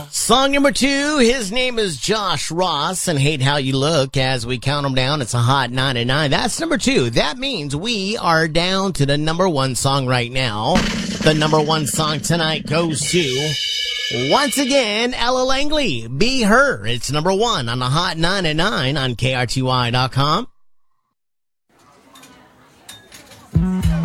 Song number 2, his name is Josh Ross, and Hate How You Look. As we count them down, it's a hot 99. That's number 2. That means we are down to the number 1 song right now. The number 1 song tonight goes to, once again, Ella Langley, Be Her. It's number 1 on the hot 99 on KRTY.com.